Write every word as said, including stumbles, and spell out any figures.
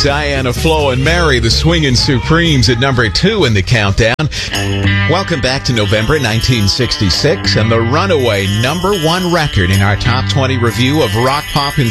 Diana, Flo, and Mary, the Swingin' Supremes at number two in the countdown. Welcome back to November nineteen sixty-six and the runaway number one record in our top twenty review of rock, pop, and